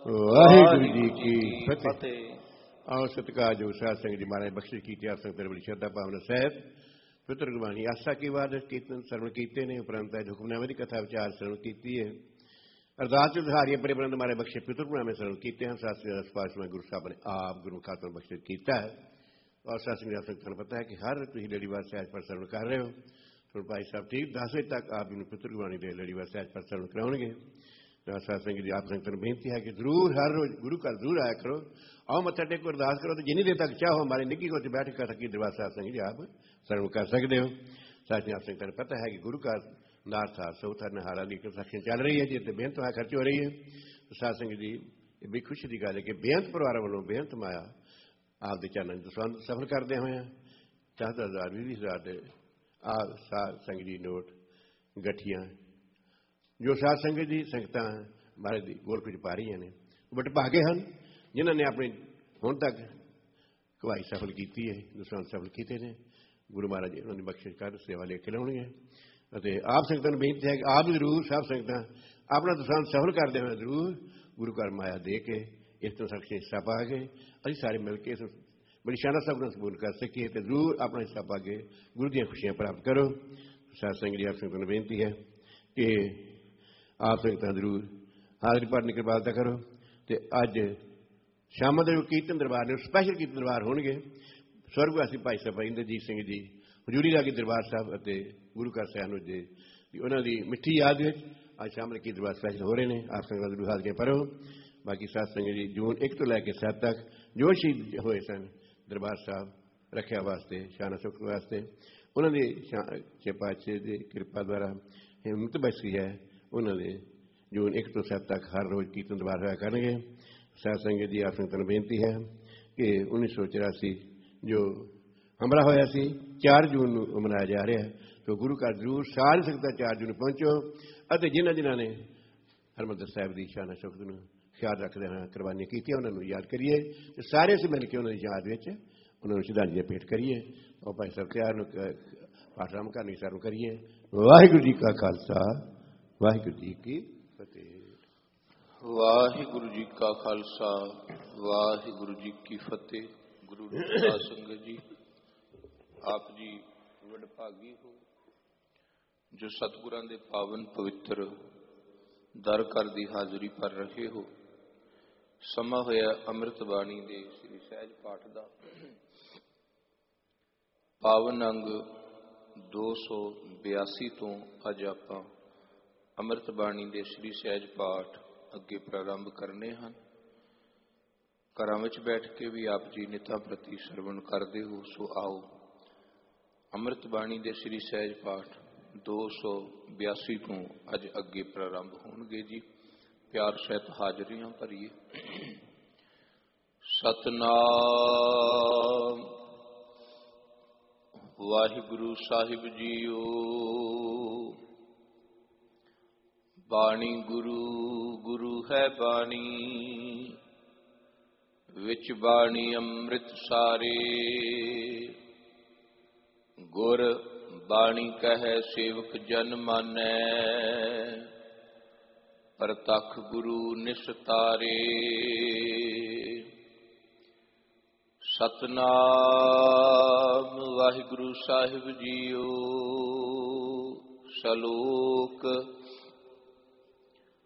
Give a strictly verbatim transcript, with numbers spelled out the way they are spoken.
ਵਾਹਿਗੁਰੂ ਜੀ ਕੀ ਫਤਿਹ। ਆਓ ਸਤਿਕਾਰਯੋਗ ਸਾਧ ਸੰਗਤ ਜੀ, ਮਹਾਰਾਜ ਬਖਸ਼ਿਸ਼ ਕੀਤੀ ਆਪ ਸੰਗਤ ਬੜੀ ਸ਼ਰਧਾ ਭਾਵਨਾ ਸਹਿਤ ਪਵਿੱਤਰ ਗੁਰਬਾਣੀ ਆਸਾ ਕੀ ਵਾਰ ਕੀਰਤਨ ਸਰਵਣ ਕੀਤੇ ਨੇ, ਉਪਰੰਤ ਅੱਜ ਹੁਕਮਨਾਮੇ ਦੀ ਕਥਾ ਵਿਚਾਰ ਸਰਵਣ ਕੀਤੀ ਹੈ। ਅਰਦਾਸ ਉਧਾਰੀਆਂ ਪਰੇ ਬਰੰਦ ਮਾਰੇ ਬਖਸ਼ੇ ਪਵਿੱਤਰ ਗੁਰਨਾਮੇ ਸਰਵਣ ਕੀਤੇ ਹਨ। ਸਾਧ ਸੰਗਤ ਸਪਾਸ਼ ਮੈਂ ਗੁਰੂ ਸਾਹਿਬ ਨੇ ਆਪ ਗੁਰੂ ਖਾਤਮਾ ਬਖਸ਼ਿਸ਼ ਕੀਤਾ ਹੈ। ਔਰ ਸਾਧ ਸੰਗਤ ਤੁਹਾਨੂੰ ਪਤਾ ਹੈ ਕਿ ਹਰ ਤੁਸੀਂ ਲੜੀਵਾਰ ਸਹਿਜ ਪਰ ਸਰਵਣ ਕਰ ਰਹੇ ਹੋ। ਹੁਣ ਭਾਈ ਸਾਹਿਬ ਠੀਕ ਦਸ ਵਜੇ ਤੱਕ ਆਪ ਨੂੰ ਪਵਿੱਤਰ ਗੁਰਬਾਣੀ ਦੇ ਲੜੀਵਾਰ ਸਹਿਜ ਪਰ ਸਰਵਣ ਕਰਾਉਣਗੇ। ਸਾਧ ਸੰਗਤ ਜੀ ਆਪ ਸੰਗਤ ਨੂੰ ਬੇਨਤੀ ਹੈ ਕਿ ਜ਼ਰੂਰ ਹਰ ਰੋਜ਼ ਗੁਰੂ ਘਰ ਜ਼ਰੂਰ ਆਇਆ ਕਰੋ। ਆਓ ਮੱਥਾ ਟੇਕੋ, ਅਰਦਾਸ ਕਰੋ ਤੇ ਜਿੰਨੀ ਦੇਰ ਤੱਕ ਚਾਹੋ ਹਮਾਰੇ ਨਿੱਕੀ ਕੋਲ ਬੈਠ ਕਰ ਸਕੀ ਦਰਬਾਰ ਸਾਹਿਬ ਸੰਗਤ ਜੀ ਆਪ ਸਰਵਣ ਕਰ ਸਕਦੇ ਹੋ। ਸਾਧ ਸੰਗਤ ਨੂੰ ਪਤਾ ਹੈ ਕਿ ਗੁਰੂ ਘਰ ਨਾਰਥਾ ਸੌਥਾ ਨਹਾਰਾ ਦੀ ਕੰਸਟਰਕਸ਼ਨ ਚੱਲ ਰਹੀ ਹੈ ਜੀ, ਤੇ ਬੇਅੰਤ ਮਾਇਆ ਖਰਚ ਹੋ ਰਹੀ ਹੈ। ਸਾਧ ਸੰਗਤ ਜੀ ਇਹ ਬੜੀ ਖੁਸ਼ੀ ਦੀ ਗੱਲ ਹੈ ਕਿ ਬੇਅੰਤ ਪਰਿਵਾਰ ਵੱਲੋਂ ਬੇਅੰਤ ਮਾਇਆ ਆਪ ਦੇ ਚਰਨਾਂ ਚ ਸਫਲ ਕਰਦੇ ਹੋਏ ਆ ਦਸ ਹਜ਼ਾਰ ਵੀਹ ਹਜ਼ਾਰ ਦੇ ਆਪ ਸਾਧ ਸੰਗਤ ਜੀ ਨੋਟ ਗਠੀਆਂ ਜੋ ਸਾਧ ਸੰਗਤ ਜੀ ਸੰਗਤਾਂ ਮਹਾਰਾਜ ਦੀ ਗੋਲਕ ਵਿੱਚ ਪਾ ਰਹੀਆਂ ਨੇ, ਬਟ ਭਾਗੇ ਹਨ ਜਿਨ੍ਹਾਂ ਨੇ ਆਪਣੀ ਹੁਣ ਤੱਕ ਕਵਾਈ ਸਫਲ ਕੀਤੀ ਹੈ, ਦਸਵੰਧ ਸਫਲ ਕੀਤੇ ਨੇ। ਗੁਰੂ ਮਹਾਰਾਜ ਜੀ ਉਹਨਾਂ ਦੀ ਬਖਸ਼ਿਸ਼ ਕਰ ਸੇਵਾ ਲੈ ਕੇ ਲਾਉਣਗੇ। ਅਤੇ ਆਪ ਸੰਗਤਾਂ ਨੂੰ ਬੇਨਤੀ ਹੈ ਕਿ ਆਪ ਜ਼ਰੂਰ ਸਭ ਸੰਗਤਾਂ ਆਪਣਾ ਦਸਵੰਧ ਸਫਲ ਕਰਦੇ ਹੋਏ ਜ਼ਰੂਰ ਗੁਰੂ ਘਰ ਮਾਇਆ ਦੇ ਕੇ ਇਸ ਤੋਂ ਸਖਸ਼ੀ ਹਿੱਸਾ ਪਾ ਕੇ ਅਸੀਂ ਸਾਰੇ ਮਿਲ ਕੇ ਇਸ ਬੜੀ ਸ਼ਾਨਦਾਰ ਸਭ ਨੂੰ ਸਬੂਤ ਕਰ ਸਕੀਏ ਅਤੇ ਜ਼ਰੂਰ ਆਪਣਾ ਹਿੱਸਾ ਪਾ ਕੇ ਗੁਰੂ ਦੀਆਂ ਖੁਸ਼ੀਆਂ ਪ੍ਰਾਪਤ ਕਰੋ। ਸਾਧ ਸੰਗਤ ਜੀ ਆਪ ਸੰਗਤਾਂ ਨੂੰ ਬੇਨਤੀ ਹੈ ਕਿ ਆਪ ਸੰਗਤਾਂ ਜ਼ਰੂਰ ਹਾਜ਼ਰੀ ਭਰ ਨਿਕਲਬਾਲਤਾ ਕਰੋ। ਅਤੇ ਅੱਜ ਸ਼ਾਮਾਂ ਦੇ ਕੀਰਤਨ ਦਰਬਾਰ ਨੇ ਸਪੈਸ਼ਲ ਕੀਰਤਨ ਦਰਬਾਰ ਹੋਣਗੇ। ਸਵਰਗਵਾਸੀ ਭਾਈ ਸਾਹਿਬ ਇੰਦਰਜੀਤ ਸਿੰਘ ਜੀ ਹਜ਼ੂਰੀ ਲਾਗੇ ਦਰਬਾਰ ਸਾਹਿਬ ਅਤੇ ਗੁਰੂ ਘਰ ਸਾਹਿਬ ਜੀ ਉਹਨਾਂ ਦੀ ਮਿੱਠੀ ਯਾਦ ਵਿੱਚ ਅੱਜ ਸ਼ਾਮ ਦੇ ਕੀਰਤਨ ਦਰਬਾਰ ਸਪੈਸ਼ਲ ਹੋ ਰਹੇ ਨੇ। ਆਪ ਸੰਗਤਾਂ ਜ਼ਰੂਰ ਹਾਜ਼ਰੀਆਂ ਭਰੋ। ਬਾਕੀ ਸਾਧ ਸੰਗਤ ਜੀ ਜੂਨ ਇੱਕ ਤੋਂ ਲੈ ਕੇ ਸੱਤ ਤੱਕ ਜੋ ਸ਼ਹੀਦ ਹੋਏ ਸਨ ਦਰਬਾਰ ਸਾਹਿਬ ਰੱਖਿਆ ਵਾਸਤੇ ਸ਼ਾਨਾ ਸੁੱਖ ਵਾਸਤੇ ਉਹਨਾਂ ਦੀ ਛੇ ਪਾਤਸ਼ਾਹ ਦੀ ਕਿਰਪਾ ਦੁਆਰਾ ਹਿੰਮਤ ਬਖਸ਼ੀ ਹੈ। ਉਹਨਾਂ ਦੇ ਜੂਨ ਇੱਕ ਤੋਂ ਸੱਤ ਤੱਕ ਹਰ ਰੋਜ਼ ਕੀਰਤਨ ਦਰਬਾਰ ਹੋਇਆ ਕਰਨਗੇ। ਸਾਧ ਸੰਗਤ ਜੀ ਆਪ ਸੰਗਤਾਂ ਨੂੰ ਬੇਨਤੀ ਹੈ ਕਿ ਉੱਨੀ ਸੌ ਚੁਰਾਸੀ ਜੋ ਹਮਲਾ ਹੋਇਆ ਸੀ ਚਾਰ ਜੂਨ ਨੂੰ ਮਨਾਇਆ ਜਾ ਰਿਹਾ ਹੈ, ਤਾਂ ਗੁਰੂ ਘਰ ਜ਼ਰੂਰ ਸਾਰੀ ਸੰਗਤਾਂ ਚਾਰ ਜੂਨ ਨੂੰ ਪਹੁੰਚੋ ਅਤੇ ਜਿਨ੍ਹਾਂ ਜਿਨ੍ਹਾਂ ਨੇ ਹਰਿਮੰਦਰ ਸਾਹਿਬ ਦੀ ਸ਼ਾਨਾ ਸ਼ੌਕਤ ਨੂੰ ਖਿਆਲ ਰੱਖਦੇ ਹੋਏ ਕੁਰਬਾਨੀਆਂ ਕੀਤੀਆਂ ਉਹਨਾਂ ਨੂੰ ਯਾਦ ਕਰੀਏ ਅਤੇ ਸਾਰੇ ਅਸੀਂ ਮਿਲ ਕੇ ਉਹਨਾਂ ਦੀ ਯਾਦ ਵਿੱਚ ਉਹਨਾਂ ਨੂੰ ਸ਼ਰਧਾਂਜਲੀਆਂ ਭੇਟ ਕਰੀਏ। ਉਹ ਭਾਈ ਸਾਹਿਬ ਤਿਆਰ ਨੂੰ ਪਾਠ ਆਰੰਭ ਕਰਨੀ ਸਾਰੂ ਕਰੀਏ। ਵਾਹਿਗੁਰੂ ਜੀ ਕਾ ਖਾਲਸਾ ਵਾਹਿਗੁਰੂ ਜੀ ਕੀ ਫਤਿਹ। ਵਾਹਿਗੁਰੂ ਜੀ ਕਾ ਖਾਲਸਾ ਵਾਹਿਗੁਰੂ ਜੀ ਕੀ ਫਤਿਹ। ਗੁਰੂ ਸਾਧ ਸੰਗਤ ਜੀ ਆਪ ਜੀ ਵਡਭਾਗੀ ਹੋ ਜੋ ਸਤਿਗੁਰਾਂ ਦੇ ਪਾਵਨ ਪਵਿੱਤਰ ਦਰ ਘਰ ਦੀ ਹਾਜ਼ਰੀ ਭਰ ਰਹੇ ਹੋ। ਸਮਾਂ ਹੋਇਆ ਅੰਮ੍ਰਿਤ ਬਾਣੀ ਦੇ ਸ੍ਰੀ ਸਹਿਜ ਪਾਠ ਦਾ। ਪਾਵਨ ਅੰਗ ਦੋ ਸੌ ਬਿਆਸੀ ਤੋਂ ਅੱਜ ਆਪਾਂ ਅੰਮ੍ਰਿਤ ਬਾਣੀ ਦੇ ਸ੍ਰੀ ਸਹਿਜ ਪਾਠ ਅੱਗੇ ਪ੍ਰਾਰੰਭ ਕਰਨੇ ਹਨ। ਘਰਾਂ ਵਿੱਚ ਬੈਠ ਕੇ ਵੀ ਆਪ ਜੀ ਨਿਤਾਂ ਪ੍ਰਤੀ ਸਰਵਣ ਕਰਦੇ ਹੋ, ਸੋ ਆਓ ਅੰਮ੍ਰਿਤ ਬਾਣੀ ਦੇ ਸ੍ਰੀ ਸਹਿਜ ਪਾਠ ਦੋ ਸੌ ਬਿਆਸੀ ਤੋਂ ਅੱਜ ਅੱਗੇ ਪ੍ਰਾਰੰਭ ਹੋਣਗੇ ਜੀ। ਪਿਆਰ ਸਹਿਤ ਹਾਜ਼ਰੀਆਂ ਭਰੀਏ। ਸਤਨਾਮ ਵਾਹਿਗੁਰੂ ਸਾਹਿਬ ਜੀਓ। ਬਾਣੀ ਗੁਰੂ ਗੁਰੂ ਹੈ ਬਾਣੀ, ਵਿੱਚ ਬਾਣੀ ਅੰਮ੍ਰਿਤ ਸਾਰੇ। ਗੁਰ ਬਾਣੀ ਕਹੈ ਸੇਵਕ ਜਨ ਮਾਨੈ, ਪ੍ਰਤੱਖ ਗੁਰੂ ਨਿਸਤਾਰੇ। ਸਤਨਾਮ ਵਾਹਿਗੁਰੂ ਸਾਹਿਬ ਜੀਓ। ਸ਼ਲੋਕ